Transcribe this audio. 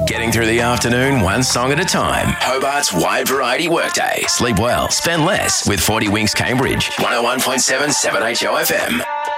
Getting through the afternoon, one song at a time. Hobart's wide variety workday. Sleep well, spend less with 40 Winks Cambridge. 101.7 7HO FM.